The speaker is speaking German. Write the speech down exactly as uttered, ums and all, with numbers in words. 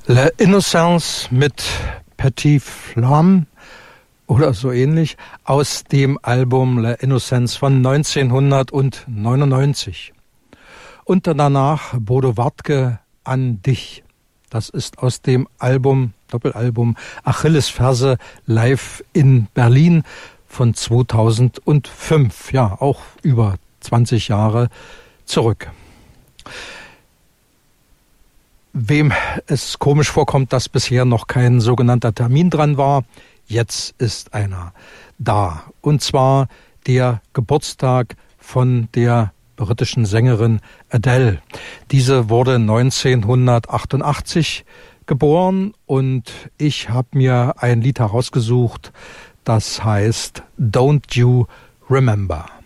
La Innocence mit Petit Flamme oder so ähnlich aus dem Album La Innocence von neunzehnhundertneunundneunzig. Und danach Bodo Wartke an dich. Das ist aus dem Album, Doppelalbum Achillesferse live in Berlin von zweitausendfünf. Ja, auch über zwanzig Jahre zurück. Wem es komisch vorkommt, dass bisher noch kein sogenannter Termin dran war, jetzt ist einer da. Und zwar der Geburtstag von der britischen Sängerin Adele. Diese wurde neunzehnhundertachtundachtzig geboren und ich habe mir ein Lied herausgesucht, das heißt Don't You Remember.